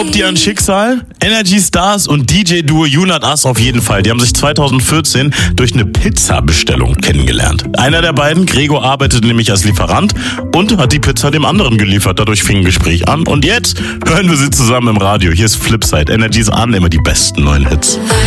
glaubt ihr an Schicksal? Energy Stars und DJ-Duo Junat As auf jeden Fall. Die haben sich 2014 durch eine Pizza-Bestellung kennengelernt. Einer der beiden, Gregor, arbeitete nämlich als Lieferant und hat die Pizza dem anderen geliefert. Dadurch fing ein Gespräch an und jetzt hören wir sie zusammen im Radio. Hier ist Flipside. Energy's an, immer die besten neuen Hits.